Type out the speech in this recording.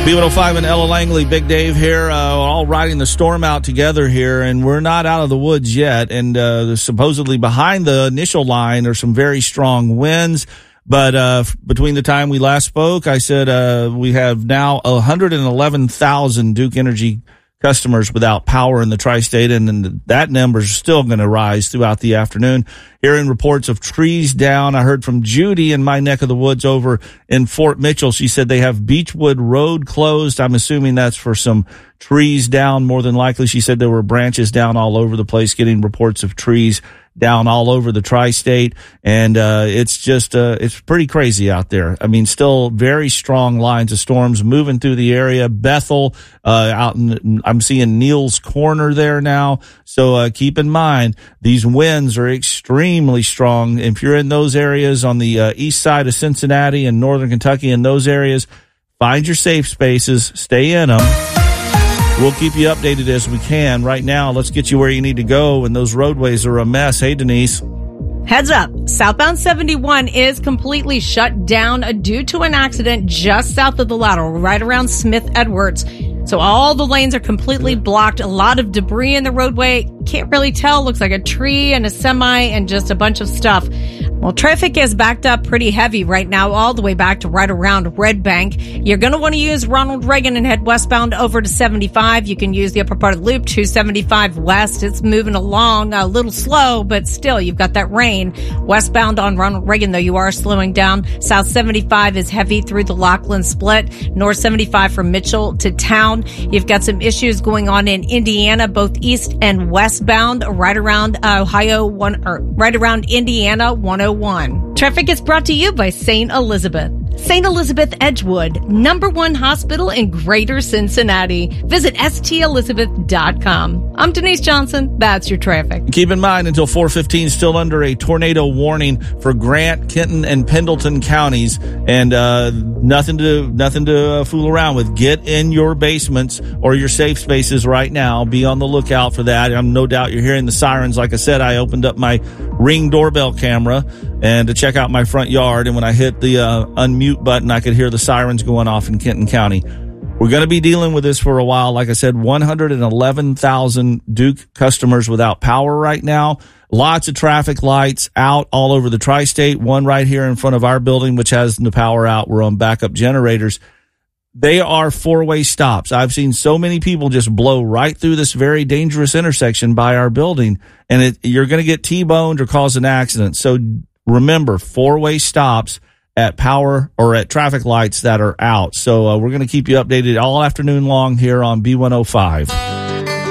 B105 and Ella Langley, Big Dave here, all riding the storm out together here, and we're not out of the woods yet. And supposedly behind the initial line are some very strong winds. But between the time we last spoke, I said we have now 111,000 Duke Energy customers without power in the tri-state, and that number is still going to rise throughout the afternoon. Hearing reports of trees down. I heard from Judy in my neck of the woods over in Fort Mitchell. She said they have Beechwood Road closed. I'm assuming that's for some trees down, more than likely. She said there were branches down all over the place, getting reports of trees down all over the tri-state. And it's just it's pretty crazy out there. I mean, still very strong lines of storms moving through the area. Bethel, I'm seeing Neal's Corner there now. So keep in mind, these winds are extremely strong. If you're in those areas on the east side of Cincinnati and northern Kentucky, in those areas, find your safe spaces, stay in them. We'll keep you updated as we can. Right now, let's get you where you need to go, and those roadways are a mess. Hey, Denise. Heads up, southbound 71 is completely shut down due to an accident just south of the lateral, right around Smith Edwards. So all the lanes are completely blocked. A lot of debris in the roadway. Can't really tell. Looks like a tree and a semi and just a bunch of stuff. Well, traffic is backed up pretty heavy right now, all the way back to right around Red Bank. You're going to want to use Ronald Reagan and head westbound over to 75. You can use the upper part of the loop, 275 west. It's moving along a little slow, but still, you've got that rain. Westbound on Ronald Reagan, though, you are slowing down. South 75 is heavy through the Lachlan Split. North 75 from Mitchell to Town. You've got some issues going on in Indiana, both east and westbound, right around right around Indiana 101. Traffic is brought to you by St. Elizabeth. St. Elizabeth Edgewood, #1 hospital in Greater Cincinnati. Visit stelizabeth.com. I'm Denise Johnson. That's your traffic. Keep in mind, until 4:15, still under a tornado warning for Grant, Kenton, and Pendleton counties, and nothing to fool around with. Get in your basements or your safe spaces right now. Be on the lookout for that. I'm no doubt you're hearing the sirens. Like I said, I opened up my Ring doorbell camera and to check out my front yard, and when I hit the unmute button, I could hear the sirens going off in Kenton County. We're going to be dealing with this for a while. Like I said, 111,000 Duke customers without power right now. Lots of traffic lights out all over the tri-state. One right here in front of our building, which has the power out. We're on backup generators. They are four-way stops. I've seen so many people just blow right through this very dangerous intersection by our building, and you're going to get T-boned or cause an accident. So remember, four-way stops at power or at traffic lights that are out. So we're going to keep you updated all afternoon long here on B105.